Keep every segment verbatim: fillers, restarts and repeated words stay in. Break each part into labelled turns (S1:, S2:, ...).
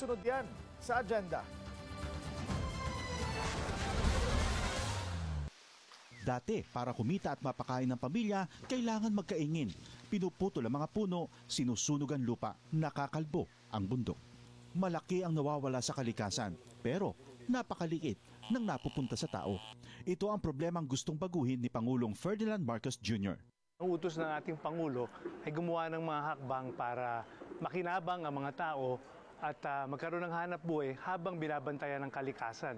S1: Susunod yan sa agenda.
S2: Dati, para kumita at mapakain ng pamilya, kailangan magkaingin. Pinuputol ang mga puno, sinusunog ang lupa, nakakalbo ang bundok. Malaki ang nawawala sa kalikasan, pero napakaliit nang napupunta sa tao. Ito ang problemang gustong baguhin ni Pangulong Ferdinand Marcos Junior
S3: Ang utos ng ating Pangulo ay gumawa ng mga hakbang para makinabang ang mga tao at uh, magkaroon ng hanap buhay habang binabantayan ng kalikasan.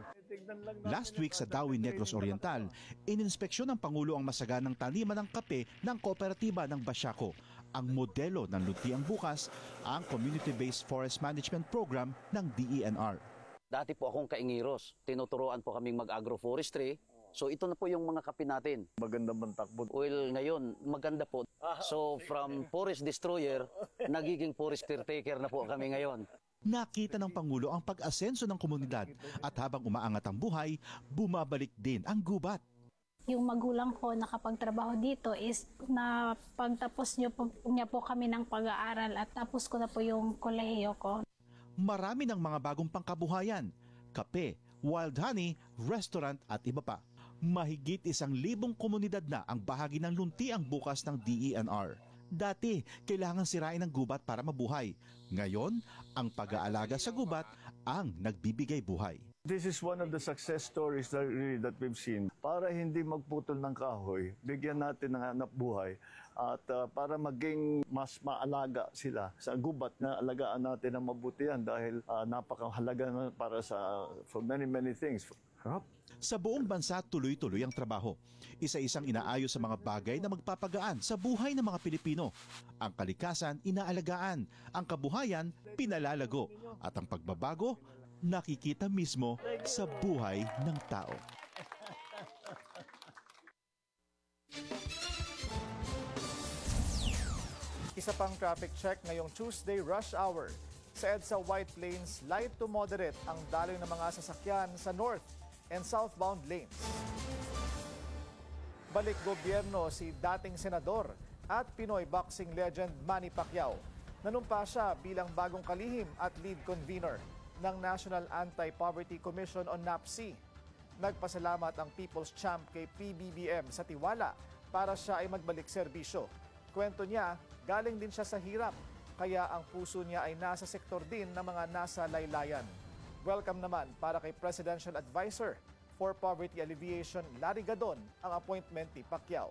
S2: Last week sa Dawin Negros Oriental, ininspeksyon ng Pangulo ang masaganang taniman ng kape ng kooperatiba ng Basiaco. Ang modelo ng Luntiang Bukas, ang Community-Based Forest Management Program ng D E N R.
S4: Dati po akong kaingiros, tinuturuan po kaming mag-agroforestry. So ito na po yung mga kape natin.
S5: Maganda bang takbo?
S4: Well, ngayon, maganda po. So from forest destroyer, nagiging forest caretaker na po kami ngayon.
S2: Nakita ng Pangulo ang pag-asenso ng komunidad at habang umaangat ang buhay, bumabalik din ang gubat.
S6: Yung magulang ko nakapagtrabaho dito is na pagtapos niyo po, niya po kami ng pag-aaral at tapos ko na po yung kolehiyo ko.
S2: Marami ng mga bagong pangkabuhayan, kape, wild honey, restaurant at iba pa. Mahigit isang libong komunidad na ang bahagi ng Luntiang Bukas ng D E N R. Dati, kailangan sirain ang gubat para mabuhay. Ngayon, ang pag-aalaga sa gubat ang nagbibigay buhay.
S5: This is one of the success stories that, really, that we've seen. Para hindi magputol ng kahoy, bigyan natin ng hanap buhay at uh, para maging mas maalaga sila sa gubat na alagaan natin ng mabuti yan dahil uh, napakahalaga na para sa for many many things. Harap.
S2: Sa buong bansa, tuloy-tuloy ang trabaho. Isa-isang inaayos sa mga bagay na magpapagaan sa buhay ng mga Pilipino. Ang kalikasan, inaalagaan. Ang kabuhayan, pinalalago. At ang pagbabago, nakikita mismo sa buhay ng tao.
S1: Isa pang traffic check ngayong Tuesday rush hour. Sa EDSA White Plains, light to moderate ang daloy ng mga sasakyan sa north and southbound lanes. Balik gobyerno si dating senador at Pinoy boxing legend Manny Pacquiao. Nanumpa siya bilang bagong kalihim at lead convener ng National Anti-Poverty Commission o N A P C. Nagpasalamat ang People's Champ kay P B B M sa tiwala para siya ay magbalik serbisyo. Kwento niya, galing din siya sa hirap, kaya ang puso niya ay nasa sektor din ng mga nasa laylayan. Welcome naman para kay Presidential Advisor for Poverty Alleviation Larry Gadon ang appointment ni Pacquiao.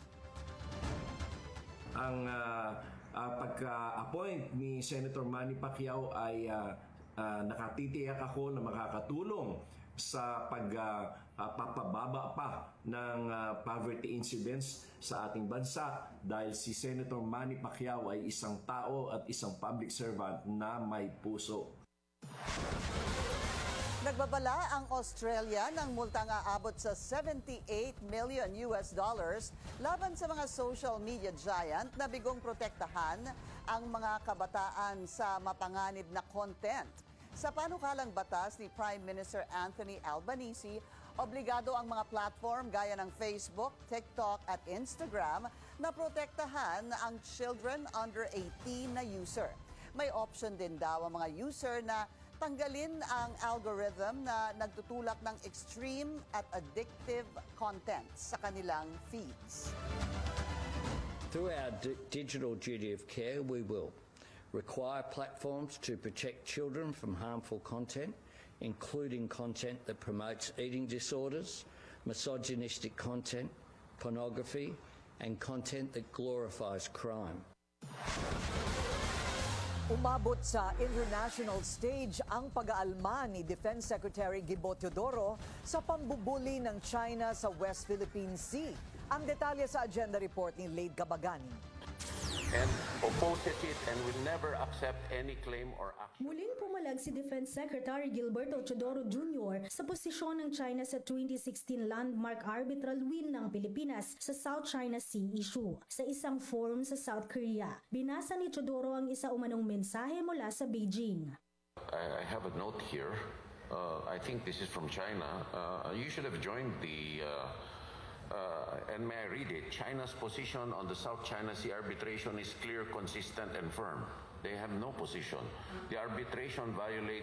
S7: Ang uh, uh, pagka-appoint ni Senator Manny Pacquiao ay uh, uh, nakatitiyak ako na makakatulong sa pagpapababa uh, uh, pa ng uh, poverty incidence sa ating bansa dahil si Senator Manny Pacquiao ay isang tao at isang public servant na may puso.
S8: Nagbabala ang Australia ng multang aabot sa seventy-eight million U S dollars laban sa mga social media giant na bigong protektahan ang mga kabataan sa mapanganib na content. Sa panukalang batas ni Prime Minister Anthony Albanese, obligado ang mga platform gaya ng Facebook, TikTok at Instagram na protektahan ang children under eighteen na user. May option din daw ang mga user na tanggalin ang algorithm na nagtutulak ng extreme at addictive content sa kanilang feeds.
S9: Through our d- digital duty of care, we will require platforms to protect children from harmful content, including content that promotes eating disorders, misogynistic content, pornography, and content that glorifies crime.
S8: Umabot sa international stage ang pag-aalma ni Defense Secretary Gibo Teodoro sa pambubuli ng China sa West Philippine Sea. Ang detalye sa agenda report ni Lade Cabagani.
S10: And opposes it and will never accept any claim or action.
S11: Muling pumalag si Defense Secretary Gilberto Teodoro Junior sa posisyon ng China sa twenty sixteen landmark arbitral win ng Pilipinas sa South China Sea issue. Sa isang forum sa South Korea, binasa ni Teodoro ang isa umanong mensahe mula sa Beijing.
S10: I have a note here. Uh, I think this is from China. Uh, you should have joined the... Uh, Uh, and may I read it? China's position on the South China Sea arbitration is clear, consistent, and firm. They have no position. The arbitration violates